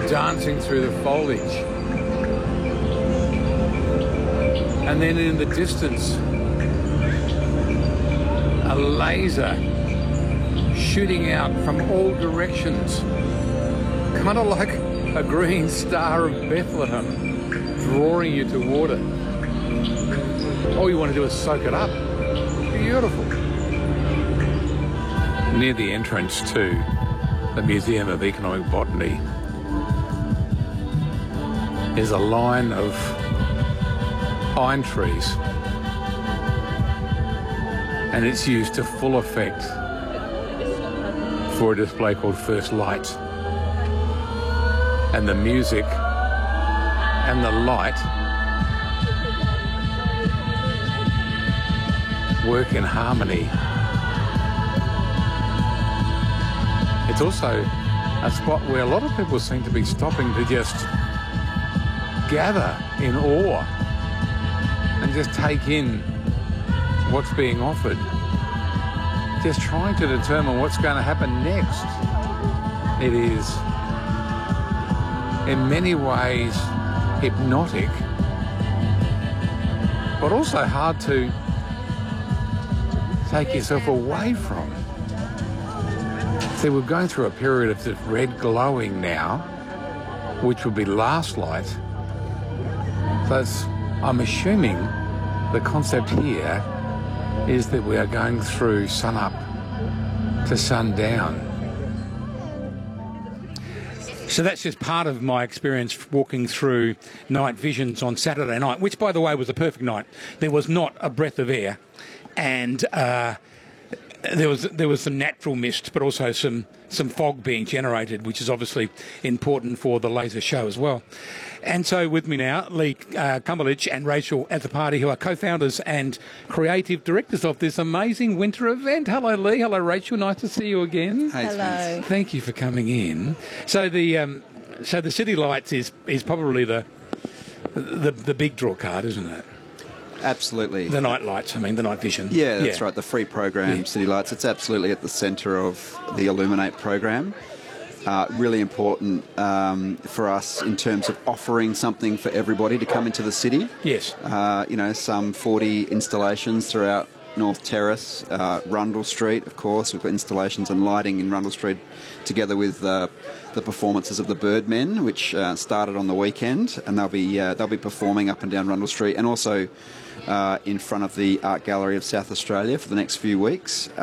dancing through the foliage. And then in the distance, a laser shooting out from all directions, kind of like a green star of Bethlehem, drawing you toward it. All you want to do is soak it up. Beautiful. Near the entrance to the Museum of Economic Botany is a line of pine trees, and it's used to full effect for a display called First Light. And the music and the light work in harmony. It's also a spot where a lot of people seem to be stopping to just gather in awe and just take in what's being offered, just trying to determine what's going to happen next. It is in many ways hypnotic, but also hard to take yourself away from. See, we're going through a period of this red glowing now, which will be last light. So I'm assuming the concept here is that we are going through sun up to sundown. So that's just part of my experience walking through night visions on Saturday night, which, by the way, was a perfect night. There was not a breath of air, and there was some natural mist, but also some fog being generated, which is obviously important for the laser show as well. And so with me now, Lee Kumberlich and Rachel Azzopardi, who are co-founders and creative directors of this amazing winter event. Hello, Lee. Hello, Rachel. Nice to see you again. Hello. Thank you for coming in. So the City Lights is probably the big draw card, isn't it? Absolutely. The night lights, the night vision. Yeah, that's right. The free program, City Lights. It's absolutely at the centre of the Illuminate program. Really important for us in terms of offering something for everybody to come into the city. Yes. Some 40 installations throughout North Terrace, Rundle Street, of course. We've got installations and lighting in Rundle Street, together with the performances of the Birdmen, which started on the weekend, and they'll be performing up and down Rundle Street, and also in front of the Art Gallery of South Australia for the next few weeks to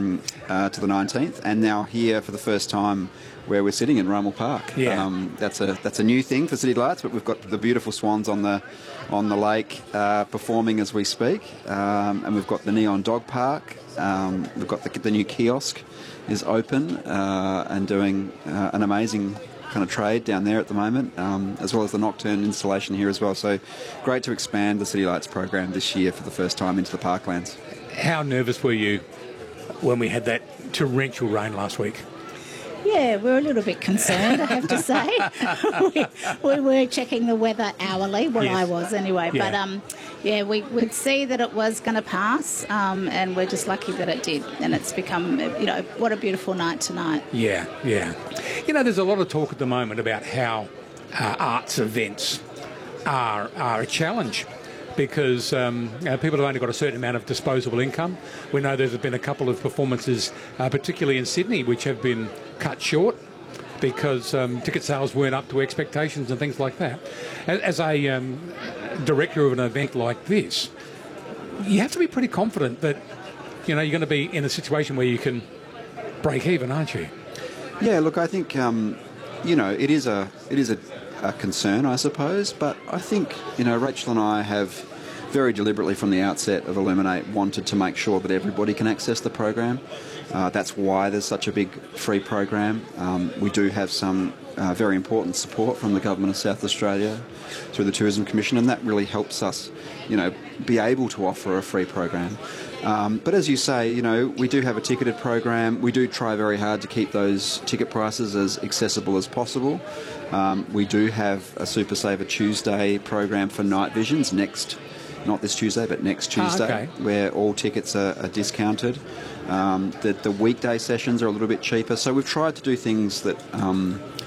the 19th, and now here for the first time where we're sitting in Rummel Park. Yeah. That's a new thing for City Lights, but we've got the beautiful swans on the lake performing as we speak, and we've got the Neon Dog Park. We've got the new kiosk is open and doing an amazing kind of trade down there at the moment, as well as the Nocturne installation here as well. So great to expand the City Lights program this year for the first time into the parklands. How nervous were you when we had that torrential rain last week? Yeah, we're a little bit concerned, I have to say. we were checking the weather hourly. Well, yes. I was anyway. Yeah. But, we could see that it was going to pass, and we're just lucky that it did. And it's become, what a beautiful night tonight. Yeah. There's a lot of talk at the moment about how arts events are a challenge, because people have only got a certain amount of disposable income. We know there's been a couple of performances, particularly in Sydney, which have been cut short because ticket sales weren't up to expectations and things like that. As a director of an event like this, you have to be pretty confident that you're going to be in a situation where you can break even, aren't you? Yeah, look, I think it is a concern, I suppose, but I think Rachel and I have very deliberately from the outset of Illuminate wanted to make sure that everybody can access the program. That's why there's such a big free program. We do have some very important support from the Government of South Australia through the Tourism Commission, and that really helps us be able to offer a free program. But as you say, we do have a ticketed program. We do try very hard to keep those ticket prices as accessible as possible. We do have a Super Saver Tuesday program for night visions not this Tuesday, but next Tuesday, where all tickets are discounted. The weekday sessions are a little bit cheaper. So we've tried to do things that